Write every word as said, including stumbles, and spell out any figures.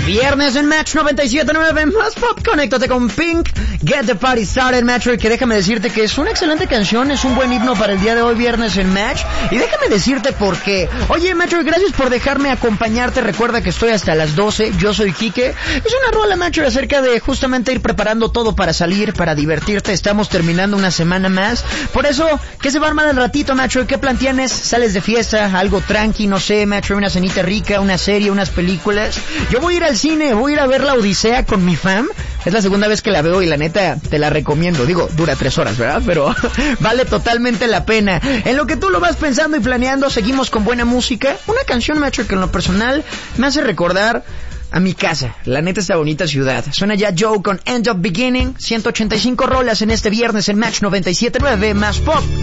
Viernes en Match noventa y siete punto nueve, más pop, conéctate con Pink, Get the Party Started, Metro, y que déjame decirte que es una excelente canción, es un buen himno para el día de hoy, viernes en Match, y déjame decirte por qué. Oye, Metro, gracias por dejarme acompañarte, recuerda que estoy hasta las doce, yo soy Quique, es una rola, Metro, acerca de justamente ir preparando todo para salir, para divertirte, estamos terminando una semana más, por eso, ¿qué se va a armar al ratito, Metro? ¿Qué plan tienes? ¿Sales de fiesta? ¿Algo tranqui? No sé, Metro, una cenita rica, una serie, unas películas. Yo voy a ir al cine, voy a ir a ver La Odisea con mi fam. Es la segunda vez que la veo y la neta te la recomiendo. Digo, dura tres horas, ¿verdad? Pero vale totalmente la pena. En lo que tú lo vas pensando y planeando, seguimos con buena música. Una canción, Metro, que en lo personal me hace recordar a mi casa. La neta, esta bonita ciudad. Suena ya Joe con End of Beginning. ciento ochenta y cinco rolas en este viernes en Match noventa y siete punto nueve más pop.